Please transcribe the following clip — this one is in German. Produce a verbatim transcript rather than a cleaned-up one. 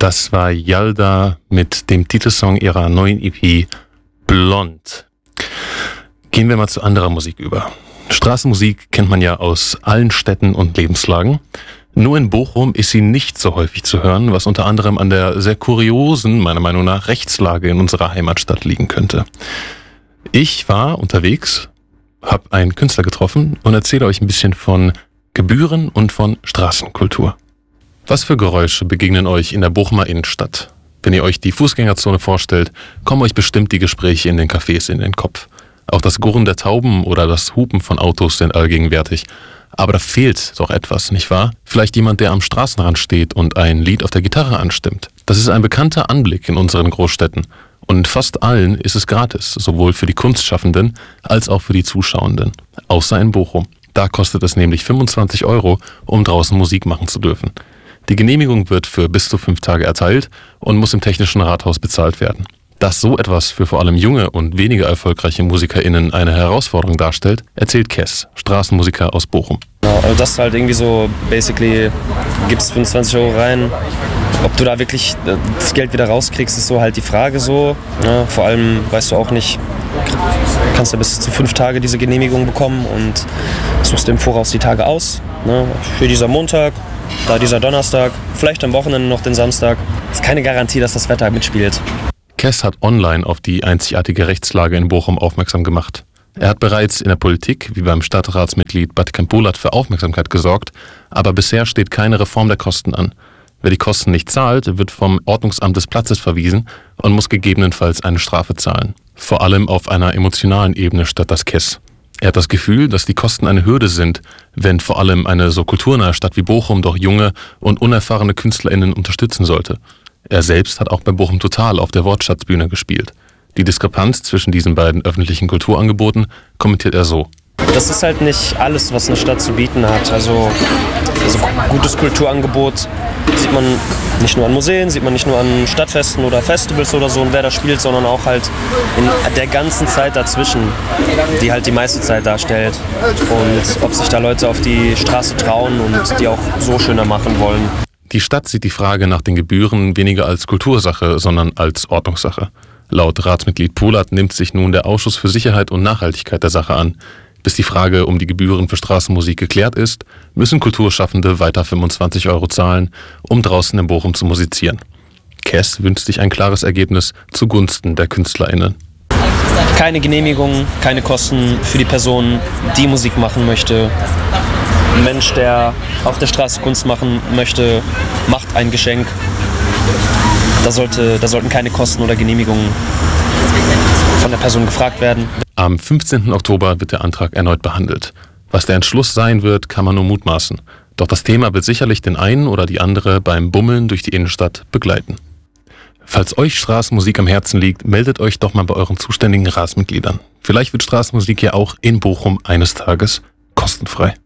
Das war Yalda mit dem Titelsong ihrer neuen E P Blond. Gehen wir mal zu anderer Musik über. Straßenmusik kennt man ja aus allen Städten und Lebenslagen. Nur in Bochum ist sie nicht so häufig zu hören, was unter anderem an der sehr kuriosen, meiner Meinung nach, Rechtslage in unserer Heimatstadt liegen könnte. Ich war unterwegs, habe einen Künstler getroffen und erzähle euch ein bisschen von Gebühren und von Straßenkultur. Was für Geräusche begegnen euch in der Bochumer Innenstadt? Wenn ihr euch die Fußgängerzone vorstellt, kommen euch bestimmt die Gespräche in den Cafés in den Kopf. Auch das Gurren der Tauben oder das Hupen von Autos sind allgegenwärtig. Aber da fehlt doch etwas, nicht wahr? Vielleicht jemand, der am Straßenrand steht und ein Lied auf der Gitarre anstimmt. Das ist ein bekannter Anblick in unseren Großstädten. Und in fast allen ist es gratis, sowohl für die Kunstschaffenden als auch für die Zuschauenden. Außer in Bochum. Da kostet es nämlich fünfundzwanzig Euro, um draußen Musik machen zu dürfen. Die Genehmigung wird für bis zu fünf Tage erteilt und muss im Technischen Rathaus bezahlt werden. Dass so etwas für vor allem junge und weniger erfolgreiche MusikerInnen eine Herausforderung darstellt, erzählt Kes, Straßenmusiker aus Bochum. Ja, also das ist halt irgendwie so, basically, gibst fünfundzwanzig Euro rein. Ob du da wirklich das Geld wieder rauskriegst, ist so halt die Frage so. Ja, vor allem weißt du auch nicht, kannst du bis zu fünf Tage diese Genehmigung bekommen und suchst im Voraus die Tage aus. Ne? Für dieser Montag, da dieser Donnerstag, vielleicht am Wochenende noch den Samstag. Ist keine Garantie, dass das Wetter mitspielt. Kes hat online auf die einzigartige Rechtslage in Bochum aufmerksam gemacht. Er hat bereits in der Politik, wie beim Stadtratsmitglied Batkan Polat, für Aufmerksamkeit gesorgt, aber bisher steht keine Reform der Kosten an. Wer die Kosten nicht zahlt, wird vom Ordnungsamt des Platzes verwiesen und muss gegebenenfalls eine Strafe zahlen. Vor allem auf einer emotionalen Ebene statt das Kes. Er hat das Gefühl, dass die Kosten eine Hürde sind, wenn vor allem eine so kulturnahe Stadt wie Bochum doch junge und unerfahrene KünstlerInnen unterstützen sollte. Er selbst hat auch bei Bochum Total auf der Wortschatzbühne gespielt. Die Diskrepanz zwischen diesen beiden öffentlichen Kulturangeboten kommentiert er so. Das ist halt nicht alles, was eine Stadt zu bieten hat. Also, also gutes Kulturangebot sieht man nicht nur an Museen, sieht man nicht nur an Stadtfesten oder Festivals oder so und wer da spielt, sondern auch halt in der ganzen Zeit dazwischen, die halt die meiste Zeit darstellt. Und ob sich da Leute auf die Straße trauen und die auch so schöner machen wollen. Die Stadt sieht die Frage nach den Gebühren weniger als Kultursache, sondern als Ordnungssache. Laut Ratsmitglied Polat nimmt sich nun der Ausschuss für Sicherheit und Nachhaltigkeit der Sache an. Bis die Frage um die Gebühren für Straßenmusik geklärt ist, müssen Kulturschaffende weiter fünfundzwanzig Euro zahlen, um draußen in Bochum zu musizieren. Kes wünscht sich ein klares Ergebnis zugunsten der KünstlerInnen. Keine Genehmigung, keine Kosten für die Person, die Musik machen möchte. Ein Mensch, der auf der Straße Kunst machen möchte, macht ein Geschenk. Da, sollte, da sollten keine Kosten oder Genehmigungen von der Person gefragt werden. Am fünfzehnten Oktober wird der Antrag erneut behandelt. Was der Entschluss sein wird, kann man nur mutmaßen. Doch das Thema wird sicherlich den einen oder die andere beim Bummeln durch die Innenstadt begleiten. Falls euch Straßenmusik am Herzen liegt, meldet euch doch mal bei euren zuständigen Ratsmitgliedern. Vielleicht wird Straßenmusik ja auch in Bochum eines Tages kostenfrei.